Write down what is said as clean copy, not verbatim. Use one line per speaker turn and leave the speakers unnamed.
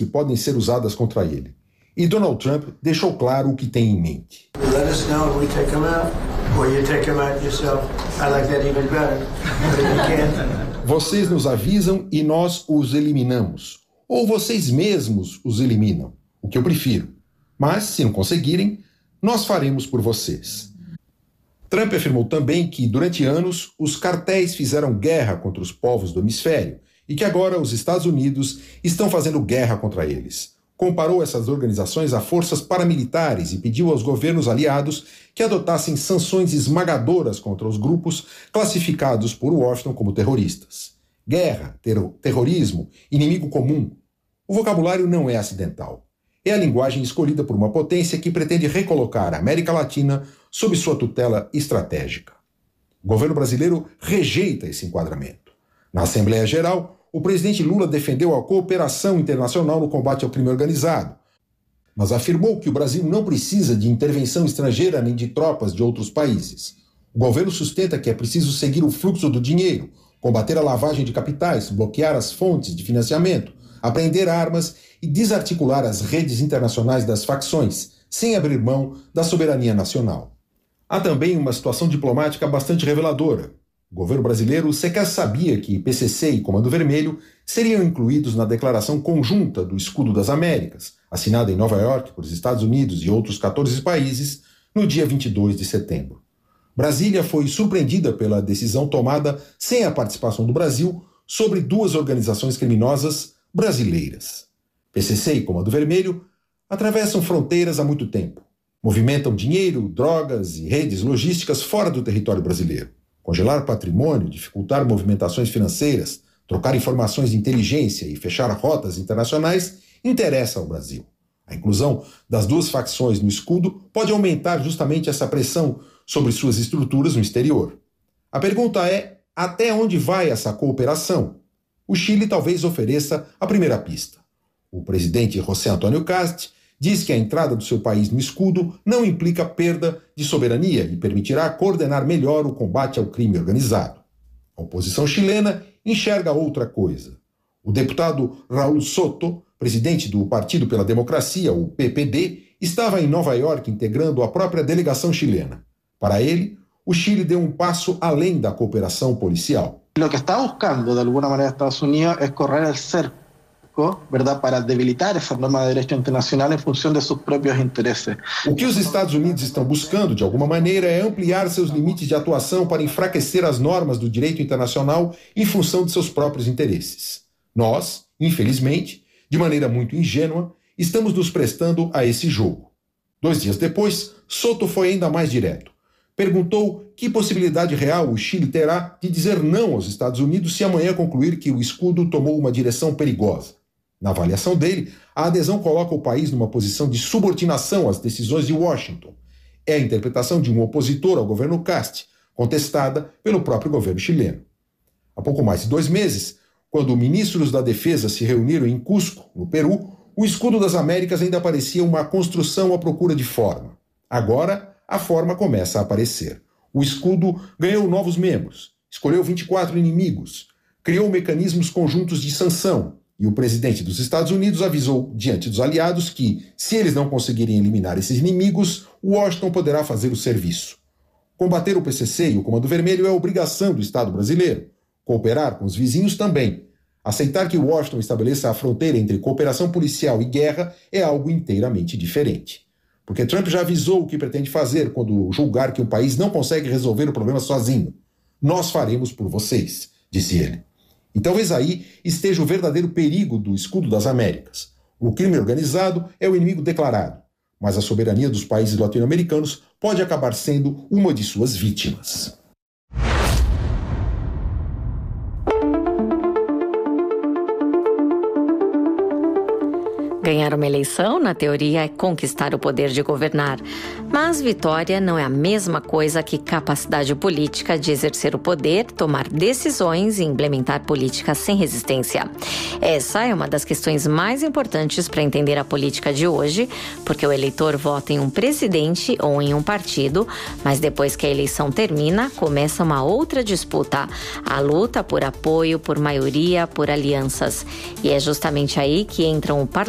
que podem ser usadas contra ele. E Donald Trump deixou claro o que tem em mente.
Let us know and we take them out, or you take them out yourself. I like that even better. But if you can't...
Vocês nos avisam e nós os eliminamos. Ou vocês mesmos os eliminam, o que eu prefiro. Mas, se não conseguirem, nós faremos por vocês. Trump afirmou também que, durante anos, os cartéis fizeram guerra contra os povos do hemisfério e que agora os Estados Unidos estão fazendo guerra contra eles. Comparou essas organizações a forças paramilitares e pediu aos governos aliados que adotassem sanções esmagadoras contra os grupos classificados por Washington como terroristas. Guerra, terrorismo, inimigo comum. O vocabulário não é acidental. É a linguagem escolhida por uma potência que pretende recolocar a América Latina sob sua tutela estratégica. O governo brasileiro rejeita esse enquadramento. Na Assembleia Geral, o presidente Lula defendeu a cooperação internacional no combate ao crime organizado, mas afirmou que o Brasil não precisa de intervenção estrangeira nem de tropas de outros países. O governo sustenta que é preciso seguir o fluxo do dinheiro, combater a lavagem de capitais, bloquear as fontes de financiamento, apreender armas e desarticular as redes internacionais das facções, sem abrir mão da soberania nacional. Há também uma situação diplomática bastante reveladora. O governo brasileiro sequer sabia que PCC e Comando Vermelho seriam incluídos na declaração conjunta do Escudo das Américas, assinada em Nova York por os Estados Unidos e outros 14 países, no dia 22 de setembro. Brasília foi surpreendida pela decisão tomada sem a participação do Brasil sobre duas organizações criminosas brasileiras. PCC e Comando Vermelho atravessam fronteiras há muito tempo. Movimentam dinheiro, drogas e redes logísticas fora do território brasileiro. Congelar patrimônio, dificultar movimentações financeiras, trocar informações de inteligência e fechar rotas internacionais interessa ao Brasil. A inclusão das duas facções no escudo pode aumentar justamente essa pressão sobre suas estruturas no exterior. A pergunta é: até onde vai essa cooperação? O Chile talvez ofereça a primeira pista. O presidente José Antônio Kast diz que a entrada do seu país no escudo não implica perda de soberania e permitirá coordenar melhor o combate ao crime organizado. A oposição chilena enxerga outra coisa. O deputado Raul Soto, presidente do Partido pela Democracia, o PPD, estava em Nova York integrando a própria delegação chilena. Para ele, o Chile deu um passo além da cooperação policial.
O que está buscando, de alguma maneira, Estados Unidos é correr el cerco, ¿verdad?, para debilitar essa norma de direito internacional em função de seus próprios interesses.
O que os Estados Unidos estão buscando, de alguma maneira, é ampliar seus limites de atuação para enfraquecer as normas do direito internacional em função de seus próprios interesses. Nós, infelizmente, de maneira muito ingênua, estamos nos prestando a esse jogo. 2 dias depois, Soto foi ainda mais direto. Perguntou que possibilidade real o Chile terá de dizer não aos Estados Unidos se amanhã concluir que o escudo tomou uma direção perigosa. Na avaliação dele, a adesão coloca o país numa posição de subordinação às decisões de Washington. É a interpretação de um opositor ao governo Kast, contestada pelo próprio governo chileno. Há pouco mais de 2 meses, quando ministros da Defesa se reuniram em Cusco, no Peru, o Escudo das Américas ainda parecia uma construção à procura de forma. Agora, a forma começa a aparecer. O escudo ganhou novos membros, escolheu 24 inimigos, criou mecanismos conjuntos de sanção, e o presidente dos Estados Unidos avisou diante dos aliados que, se eles não conseguirem eliminar esses inimigos, Washington poderá fazer o serviço. Combater o PCC e o Comando Vermelho é obrigação do Estado brasileiro. Cooperar com os vizinhos também. Aceitar que Washington estabeleça a fronteira entre cooperação policial e guerra é algo inteiramente diferente. Porque Trump já avisou o que pretende fazer quando julgar que um país não consegue resolver o problema sozinho. Nós faremos por vocês, disse ele. E talvez aí esteja o verdadeiro perigo do Escudo das Américas. O crime organizado é o inimigo declarado, mas a soberania dos países latino-americanos pode acabar sendo uma de suas vítimas.
Ganhar uma eleição, na teoria, é conquistar o poder de governar. Mas vitória não é a mesma coisa que capacidade política de exercer o poder, tomar decisões e implementar políticas sem resistência. Essa é uma das questões mais importantes para entender a política de hoje, porque o eleitor vota em um presidente ou em um partido, mas depois que a eleição termina, começa uma outra disputa. A luta por apoio, por maioria, por alianças. E é justamente aí que entram o parlamento